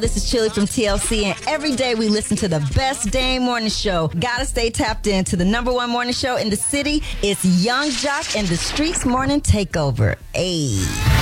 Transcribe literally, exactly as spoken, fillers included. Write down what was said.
This is Chili from T L C, and every day we listen to the best Dame Morning Show. Gotta stay tapped into the number one morning show in the city. It's Young Jock and the Streets Morning Takeover. Ayy.